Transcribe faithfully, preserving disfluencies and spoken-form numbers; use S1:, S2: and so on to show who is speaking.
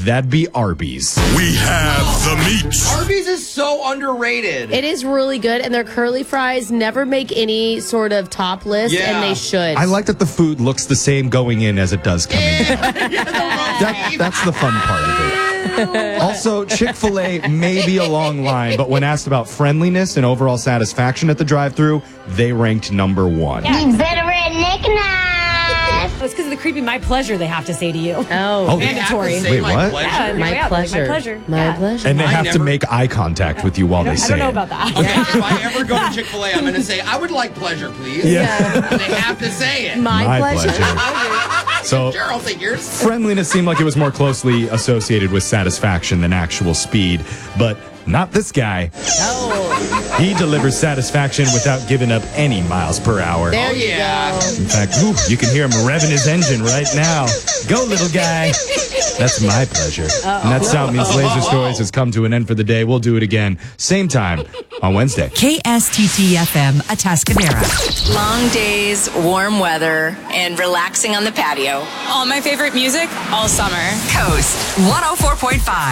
S1: That'd be Arby's.
S2: We have the meat.
S3: Arby's is so underrated.
S4: It is really good, and their curly fries never make any sort of top list,
S3: Yeah.
S4: and they should.
S1: I like that the food looks the same going in as it does coming in. That, that's the fun part of it. Also, Chick-fil-A may be a long line, but when asked about friendliness and overall satisfaction at the drive-thru, they ranked number one.
S5: You better redneck knife.
S6: It's because of the creepy "my pleasure" they have to say to you.
S4: oh,
S1: Oh,
S6: Mandatory.
S3: They have to say
S1: Wait,
S3: my
S1: what?
S3: pleasure?
S6: Yeah,
S4: my,
S6: yeah,
S4: pleasure.
S6: my pleasure.
S4: My
S6: Yeah.
S4: pleasure.
S1: And they
S3: I
S1: have to
S3: never-
S1: make eye contact with you while they
S6: I
S1: say
S6: don't know
S1: it.
S6: about that.
S3: If I ever go to Chick-fil-A, I'm going to say, I would like pleasure, please.
S1: Yeah.
S3: And they have to say it.
S4: My,
S1: My
S4: pleasure.
S1: pleasure. So
S3: Sure, I'll take yours.
S1: friendliness seemed like it was more closely associated with satisfaction than actual speed, but not this guy. He delivers satisfaction without giving up any miles per hour.
S4: There
S3: Oh,
S4: you
S3: yeah.
S4: go.
S1: In fact, whew, you can hear him revving his engine right now. Go, little guy. That's my pleasure. And that South Means Laser Stories has come to an end for the day. We'll do it again, same time on Wednesday.
S7: K S T T F M, Atascadera.
S8: Long days, warm weather, and relaxing on the patio.
S9: All my favorite music all summer.
S7: Coast one oh four point five.